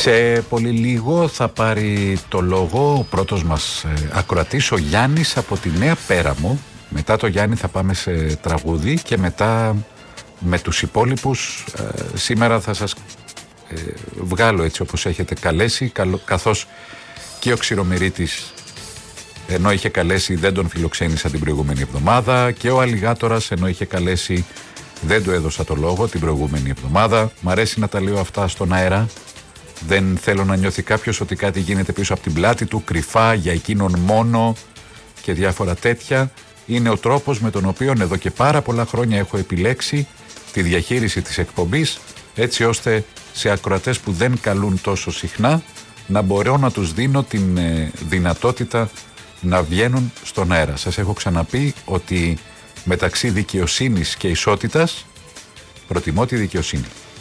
Σε πολύ λίγο θα πάρει το λόγο ο πρώτος μας ακροατής, ο Γιάννης από τη Νέα Πέραμο. Μετά το Γιάννη θα πάμε σε τραγούδι και μετά με τους υπόλοιπους σήμερα θα σας βγάλω έτσι όπως έχετε καλέσει, καθώς και ο Ξηρομυρίτης, ενώ είχε καλέσει, δεν τον φιλοξένησα την προηγούμενη εβδομάδα, και ο Αλιγάτορας, ενώ είχε καλέσει, δεν του έδωσα το λόγο την προηγούμενη εβδομάδα. Μ' αρέσει να τα λέω αυτά στον αέρα. Δεν θέλω να νιώθει κάποιος ότι κάτι γίνεται πίσω από την πλάτη του, κρυφά, για εκείνον μόνο και διάφορα τέτοια. Είναι ο τρόπος με τον οποίο εδώ και πάρα πολλά χρόνια έχω επιλέξει τη διαχείριση της εκπομπής, έτσι ώστε σε ακροατές που δεν καλούν τόσο συχνά να μπορώ να τους δίνω την δυνατότητα να βγαίνουν στον αέρα. Σας έχω ξαναπεί ότι μεταξύ δικαιοσύνης και ισότητας προτιμώ τη δικαιοσύνη.